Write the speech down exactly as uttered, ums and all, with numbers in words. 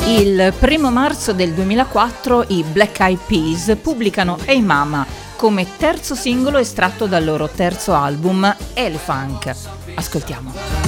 Il primo marzo del duemilaquattro i Black Eyed Peas pubblicano Hey Mama come terzo singolo estratto dal loro terzo album Elephunk. Ascoltiamo.